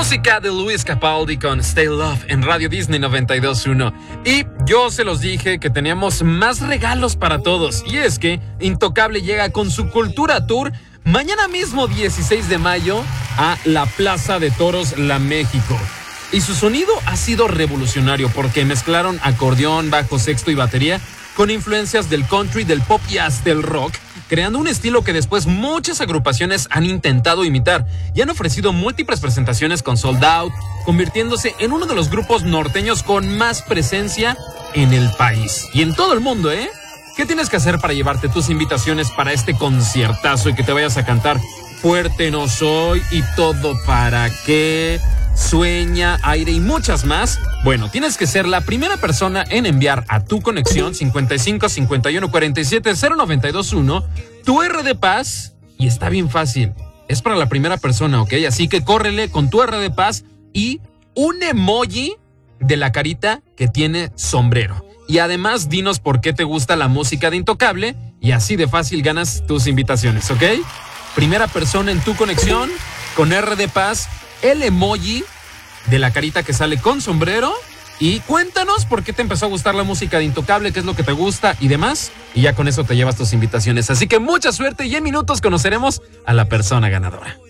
Música de Luis Capaldi con Stay Love en Radio Disney 92.1. Y yo se los dije que teníamos más regalos para todos. Y es que Intocable llega con su Cultura Tour mañana mismo 16 de mayo a la Plaza de Toros La México. Y su sonido ha sido revolucionario porque mezclaron acordeón, bajo sexto y batería con influencias del country, del pop y hasta el rock, creando un estilo que después muchas agrupaciones han intentado imitar y han ofrecido múltiples presentaciones con Sold Out, convirtiéndose en uno de los grupos norteños con más presencia en el país y en todo el mundo, ¿eh? ¿Qué tienes que hacer para llevarte tus invitaciones para este conciertazo y que te vayas a cantar Fuerte no soy y Todo para qué, Sueña, Aire y muchas más? Bueno, tienes que ser la primera persona en enviar a tu conexión 55 51 47 0921 tu R de Paz, y está bien fácil, es para la primera persona, ¿ok? Así que córrele con tu R de Paz y un emoji de la carita que tiene sombrero. Y además dinos por qué te gusta la música de Intocable y así de fácil ganas tus invitaciones, ¿ok? Primera persona en tu conexión con R de Paz, el emoji de la carita que sale con sombrero, y cuéntanos por qué te empezó a gustar la música de Intocable, qué es lo que te gusta y demás, y ya con eso te llevas tus invitaciones. Así que mucha suerte y en minutos conoceremos a la persona ganadora.